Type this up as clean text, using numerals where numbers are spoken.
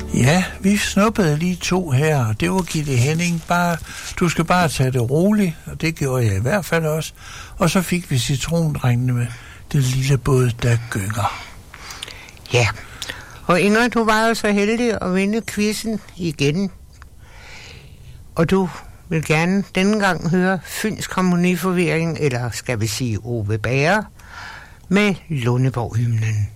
Ja, vi snuppede lige 2 her, og det var Gitte Henning. Du skal bare tage det roligt, og det gjorde jeg i hvert fald også. Og så fik vi Citrondrengene med Det lille båd, der gynger. Ja, og Ingrid, du var jo så heldig at vinde quizzen igen. Og du vil gerne denne gang høre Fynsk Harmoniforvirring, eller skal vi sige Ove Bager, med Lundeborg-hymnen.